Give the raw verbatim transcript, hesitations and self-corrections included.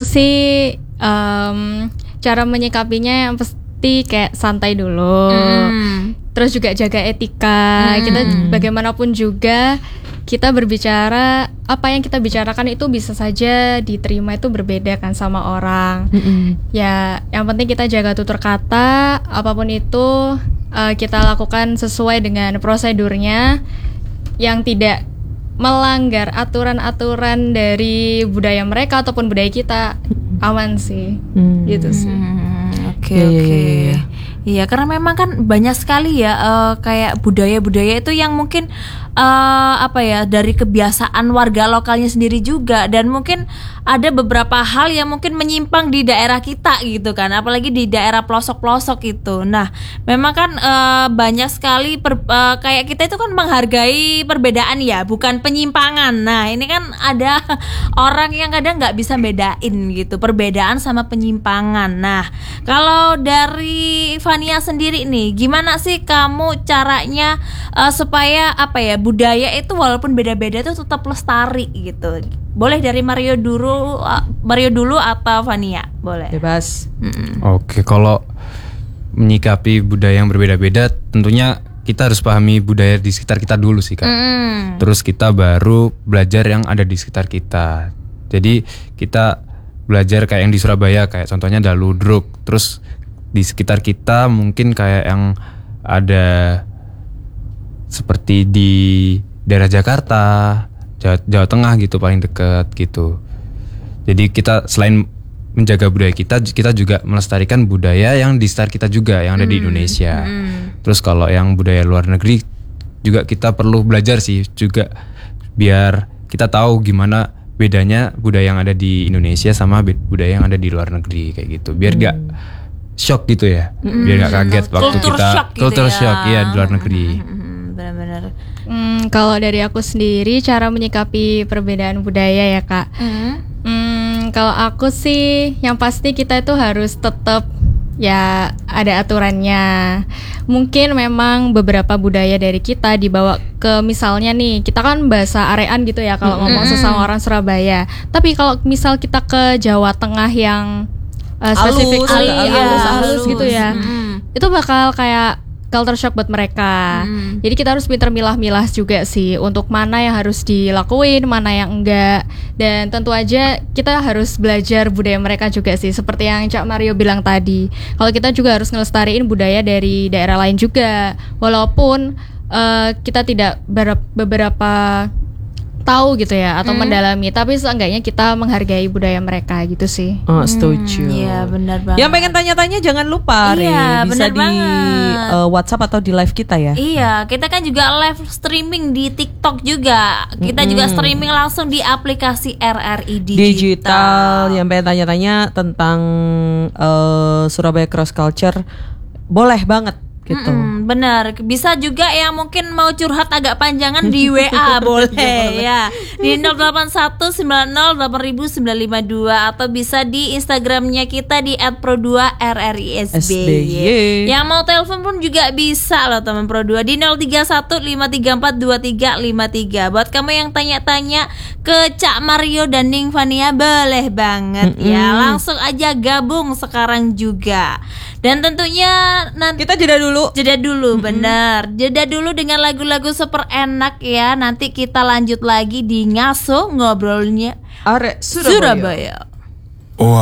sih um, cara menyikapinya yang pasti kayak santai dulu. Mm. Terus juga jaga etika. Mm. Kita bagaimanapun juga kita berbicara, apa yang kita bicarakan itu bisa saja diterima itu berbeda kan sama orang. Mm-hmm. Ya, yang penting kita jaga tutur kata, apapun itu uh, kita lakukan sesuai dengan prosedurnya, yang tidak melanggar aturan-aturan dari budaya mereka ataupun budaya kita, aman sih. Mm. Gitu sih. Oke, oke. Iya, karena memang kan banyak sekali ya uh, kayak budaya-budaya itu yang mungkin uh, apa ya dari kebiasaan warga lokalnya sendiri juga, dan mungkin ada beberapa hal yang mungkin menyimpang di daerah kita gitu kan, apalagi di daerah pelosok-pelosok itu. Nah, memang kan uh, banyak sekali per, uh, kayak kita itu kan menghargai perbedaan ya, bukan penyimpangan. Nah, ini kan ada orang yang kadang nggak bisa bedain gitu perbedaan sama penyimpangan. Nah, kalau dari Fania sendiri nih, gimana sih kamu caranya uh, supaya apa ya budaya itu walaupun beda-beda itu tetap lestari gitu? Boleh dari Mario dulu, uh, Mario dulu atau Fania? Boleh. Bebas. Mm-mm. Oke, kalau menyikapi budaya yang berbeda-beda, tentunya kita harus pahami budaya di sekitar kita dulu sih, Kak. Mm. Terus kita baru belajar yang ada di sekitar kita. Jadi kita belajar kayak yang di Surabaya, kayak contohnya ada ludruk. Terus di sekitar kita mungkin kayak yang ada seperti di daerah Jakarta, Jawa, Jawa Tengah gitu paling dekat gitu. Jadi kita selain menjaga budaya kita, kita juga melestarikan budaya yang di sekitar kita juga yang ada hmm. di Indonesia. Hmm. Terus kalau yang budaya luar negeri juga kita perlu belajar sih juga, biar kita tahu gimana bedanya budaya yang ada di Indonesia sama budaya yang ada di luar negeri kayak gitu. Biar hmm. gak shock gitu ya, mm-hmm. biar nggak kaget waktu culture kita shock gitu culture ya. shock ya di luar negeri. Mm-hmm. Benar-benar. Hmm, kalau dari aku sendiri cara menyikapi perbedaan budaya ya Kak. Mm-hmm. Hmm, kalau aku sih yang pasti kita itu harus tetap ya ada aturannya. Mungkin memang beberapa budaya dari kita dibawa ke misalnya nih kita kan bahasa arean gitu ya kalau mm-hmm. ngomong sesama orang Surabaya. Tapi kalau misal kita ke Jawa Tengah yang Uh, spesifik alus, kali alus, alus, alus, alus gitu ya, mm. itu bakal kayak culture shock buat mereka. Mm. Jadi kita harus pintar milah-milah juga sih untuk mana yang harus dilakuin, mana yang enggak. Dan tentu aja kita harus belajar budaya mereka juga sih. Seperti yang Cak Mario bilang tadi, kalau kita juga harus ngelestariin budaya dari daerah lain juga, walaupun uh, kita tidak ber- beberapa tahu gitu ya atau hmm. mendalami, tapi seenggaknya kita menghargai budaya mereka gitu sih. Oh, setuju. Iya, hmm, benar banget. Yang pengen tanya-tanya jangan lupa iya, Re, bisa di uh, WhatsApp atau di live kita ya. Iya, kita kan juga live streaming di TikTok juga. Kita hmm. juga streaming langsung di aplikasi R R I Digital. Digital. Yang pengen tanya-tanya tentang uh, Surabaya Cross Culture, boleh banget. Gitu. Mm-mm, benar, bisa juga yang mungkin mau curhat agak panjangan di W A boleh ya di nol delapan satu sembilan nol delapan sembilan lima dua atau bisa di Instagramnya kita di et pro dua R R I S B Y. Yang mau telepon pun juga bisa loh teman Pro dua di nol tiga satu lima tiga empat dua tiga lima tiga. Buat kamu yang tanya-tanya ke Cak Mario dan Ning Fania boleh banget mm-hmm. ya, langsung aja gabung sekarang juga. Dan tentunya nanti kita jeda dulu. Jeda dulu, mm-hmm. bener. Jeda dulu dengan lagu-lagu super enak ya. Nanti kita lanjut lagi di Ngaso ngobrolnya Are Surabaya. Surabaya.